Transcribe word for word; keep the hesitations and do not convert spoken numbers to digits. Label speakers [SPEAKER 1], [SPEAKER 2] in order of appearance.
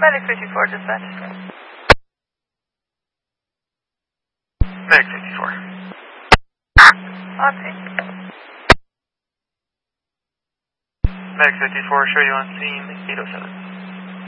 [SPEAKER 1] Medic fifty-four, dispatch.
[SPEAKER 2] Medic fifty-four.
[SPEAKER 1] On scene.
[SPEAKER 2] Medic fifty-four, show you on scene, eight oh seven.